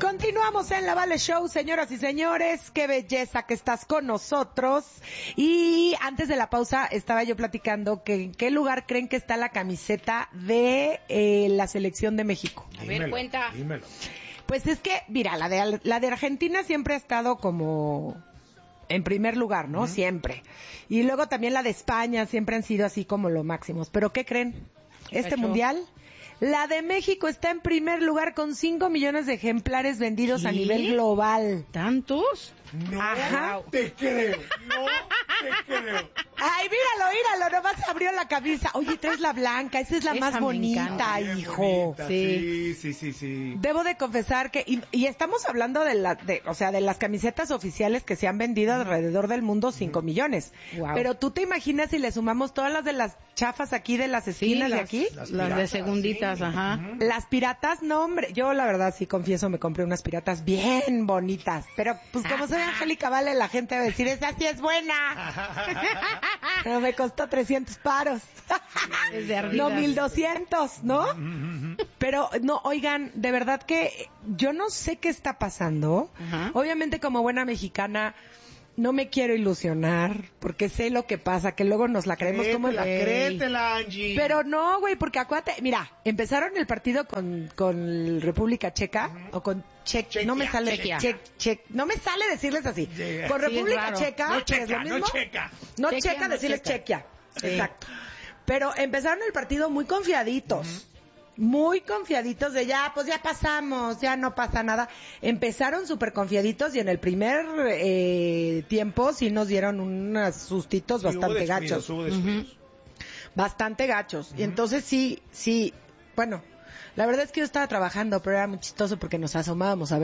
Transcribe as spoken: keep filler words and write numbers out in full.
Continuamos en la Vale Show, señoras y señores. Qué belleza que estás con nosotros. Y antes de la pausa estaba yo platicando que en qué lugar creen que está la camiseta de eh, la selección de México. A ver, dímelo, cuenta. Dímelo. Pues es que, mira, la de, la de Argentina siempre ha estado como en primer lugar, ¿no? Uh-huh. Siempre. Y luego también la de España siempre han sido así como lo máximos. ¿Pero qué creen? Este mundial, la de México está en primer lugar con cinco millones de ejemplares vendidos. ¿Qué? A nivel global. ¿Tantos? No Ajá. te creo, no te creo. Ay, míralo, míralo, nomás abrió la camisa. Oye, traes la blanca, esa es la esa más bonita, Bien hijo. bonita, Sí. sí, sí, sí, sí. Debo de confesar que, y, y estamos hablando de la, de, o sea, de las camisetas oficiales que se han vendido alrededor del mundo, cinco millones. Wow. Pero tú te imaginas si le sumamos todas las de las chafas aquí, de las esquinas Sí, de las, aquí. Las, Las las de piratas, segunditas, sí. ajá. Ujú. Las piratas, no hombre, yo la verdad sí confieso, me compré unas piratas bien bonitas, pero pues como soy Angélica Vale, la gente va a decir, esa sí es buena. Pero me costó trescientos paros. Es de ardidas. No, mil doscientos, ¿no? Pero, no, oigan, de verdad que yo no sé qué está pasando. Ajá. Obviamente como buena mexicana no me quiero ilusionar, porque sé lo que pasa, que luego nos la creemos como el... Créetela, créetela, Angie. Pero no, güey, porque acuérdate, mira, empezaron el partido con, con República Checa, uh-huh. o con Che, Chequia, no me sale, Chequia. che, che, no me sale decirles así. Yeah. Con Sí, República es raro. Checa, No que checa, es lo no mismo. checa. No Chequia, checa, no decirles checa. Chequia. Sí. Exacto. Pero empezaron el partido muy confiaditos. Uh-huh. Muy confiaditos de ya, pues ya pasamos, ya no pasa nada. Empezaron súper confiaditos y en el primer eh, tiempo sí nos dieron unos sustitos Sí, bastante hubo descuidos, gachos. hubo descuidos. Bastante gachos. Uh-huh. Y entonces sí, sí, bueno, la verdad es que yo estaba trabajando, pero era muy chistoso porque nos asomábamos a ver